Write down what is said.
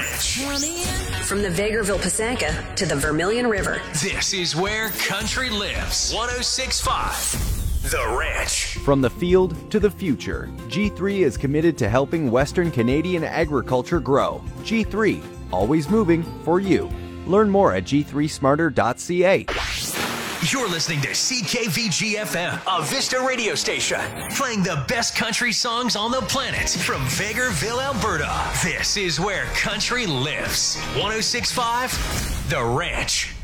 Ranch. From the Vegreville Pasanka to the Vermilion River. This is where country lives. 106.5 The Ranch. From the field to the future, G3 is committed to helping Western Canadian agriculture grow. G3, always moving for you. Learn more at g3smarter.ca. You're listening to CKVG-FM, a Vista radio station, playing the best country songs on the planet from Vegreville, Alberta. This is where country lives. 106.5 The Ranch.